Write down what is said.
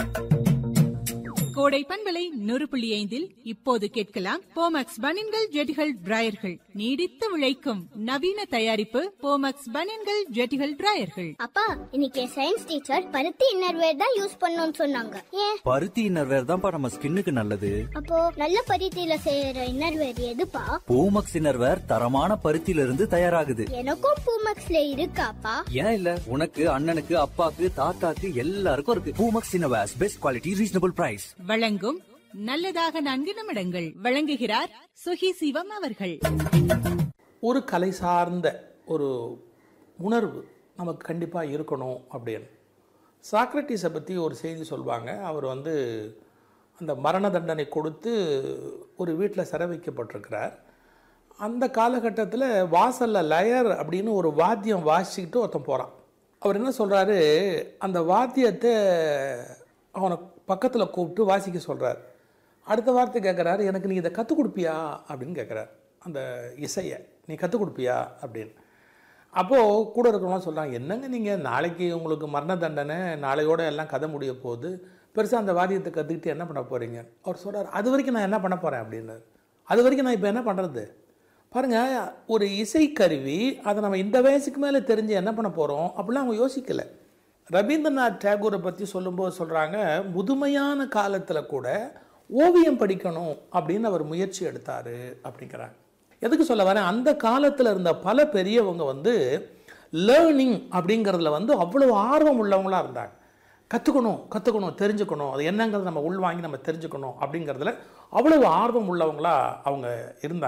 கோடை பண்பலை 100.5 இப்போது கேட்கலாம் போமக்ஸ் பனியன்கள் ஜெட்டிகள் டிராயர்கள். நீடித்து உழைக்கும் நவீன தயாரிப்பு போமக்ஸ் பனியன்கள் ஜெட்டிகள் டிராயர்கள். அப்பா, இன்னைக்கு சயின்ஸ் டீச்சர் பருத்தி இன்னர்வேர் தான் யூஸ் பண்ணணும்னு சொன்னாங்க. ஏன்? பருத்தி இன்னர்வேர் தான்ப்பா நம்ம ஸ்கின்னுக்கு நல்லது. அப்போ நல்ல பருத்தியில செய்யற இன்னர்வேர் எதுப்பா? பூமக்ஸ் இன்னர்வேர் தரமான பருத்தியில இருந்து தயாராகுது. எனக்கும் பூமக்ஸ்ல இருக்காப்பா? ஏன் இல்ல, உனக்கு அண்ணனுக்கு அப்பாக்கு தாத்தாக்கு எல்லாருக்கும் இருக்கு. Poomex innerwear best quality reasonable price. வழங்கும் நல்லதாக 4 நிமிடங்கள். வழங்குகிறார் சுகி சிவம் அவர்கள். ஒரு கலை சார்ந்த ஒரு உணர்வு நமக்கு கண்டிப்பாக இருக்கணும் அப்படின்னு சாக்ரட்டிஸை பற்றி ஒரு செய்தி சொல்லுவாங்க. அவர் அந்த மரண தண்டனை கொடுத்து ஒரு வீட்டில் சிறை வைக்கப்பட்டிருக்கிறார். அந்த காலகட்டத்தில் வாசலில் லயர் அப்படின்னு ஒரு வாத்தியம் வாசிக்கிட்டு ஒருத்தன் போகிறான். அவர் என்ன சொல்கிறாரு, அந்த வாத்தியத்தை அவனை பக்கத்தில் கூப்பிட்டு வாசிக்க சொல்கிறார். அடுத்த வார்த்தை கேட்குறாரு, எனக்கு நீ இதை கற்றுக் கொடுப்பியா அப்படின்னு கேட்குறார். அந்த இசையை நீ கற்றுக் கொடுப்பியா அப்படின்னு. அப்போது கூட இருக்கிறவங்களாம் சொல்கிறாங்க, என்னங்க நீங்கள் நாளைக்கு உங்களுக்கு மரண தண்டனை, நாளையோடு எல்லாம் கதை முடிய போகுது, பெருசாக அந்த வாத்தியத்தை கற்றுக்கிட்டு என்ன பண்ண போகிறீங்க? அவர் சொல்கிறார், அது வரைக்கும் நான் என்ன பண்ண போகிறேன் அப்படின்னாரு. அது வரைக்கும் நான் இப்போ என்ன பண்ணுறது? பாருங்கள், ஒரு இசைக்கருவி, அதை நம்ம இந்த வயசுக்கு மேலே தெரிஞ்சு என்ன பண்ண போகிறோம் அப்படிலாம் அவங்க யோசிக்கலை. ரவீந்திரநாத் டேகூரை பற்றி சொல்லும்போது சொல்கிறாங்க, முதுமையான காலத்தில் கூட ஓவியம் படிக்கணும் அப்படின்னு அவர் முயற்சி எடுத்தார் அப்படிங்கிறாங்க. எதுக்கு சொல்ல வரேன், அந்த காலத்தில் இருந்த பல பெரியவங்க லேர்னிங் அப்படிங்கிறதுல அவ்வளோ ஆர்வம் உள்ளவங்களாக இருந்தாங்க. கற்றுக்கணும் தெரிஞ்சுக்கணும், அது என்னங்கிறத நம்ம உள்வாங்கி நம்ம தெரிஞ்சுக்கணும் அப்படிங்கிறதுல அவ்வளவு ஆர்வம் உள்ளவங்களாக அவங்க இருந்தாங்க.